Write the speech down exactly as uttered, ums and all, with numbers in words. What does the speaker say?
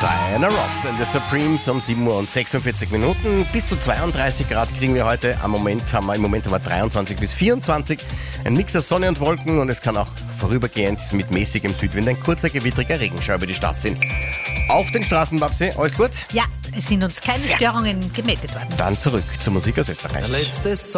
Diana Ross and the Supremes um sieben Uhr und sechsundvierzig Minuten. Bis zu zweiunddreißig Grad kriegen wir heute. Am Moment haben wir, Im Moment haben wir dreiundzwanzig bis vierundzwanzig. Ein Mix aus Sonne und Wolken und es kann auch vorübergehend mit mäßigem Südwind ein kurzer gewittriger Regenschauer über die Stadt ziehen. Auf den Straßen, Babsi, alles gut? Ja, es sind uns keine Sehr. Störungen gemeldet worden. Dann zurück zur Musik aus Österreich. Letztes